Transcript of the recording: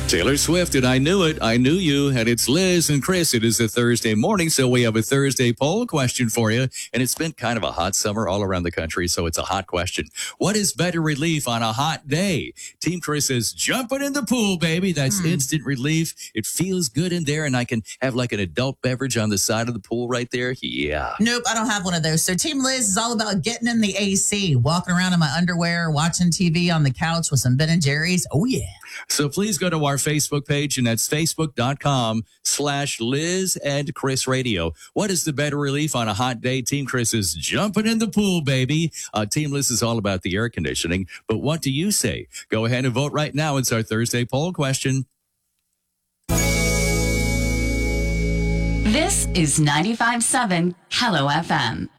Taylor Swift, and I Knew It, I Knew You, and it's Liz and Chris. It is a Thursday morning, so we have a Thursday poll question for you, and it's been kind of a hot summer all around the country, so it's a hot question. What is better relief on a hot day? Team Chris says, jumping in the pool, baby. That's instant relief. It feels good in there, and I can have like an adult beverage on the side of the pool right there. Yeah. Nope, I don't have one of those. So Team Liz is all about getting in the AC, walking around in my underwear, watching TV on the couch with some Ben & Jerry's. Oh, yeah. So please go to our Facebook page, and that's facebook.com/Liz and Chris Radio. What is the better relief on a hot day? Team Chris is jumping in the pool, baby. Team Liz is all about the air conditioning. But what do you say? Go ahead and vote right now. It's our Thursday poll question. This is 95.7 Hello FM.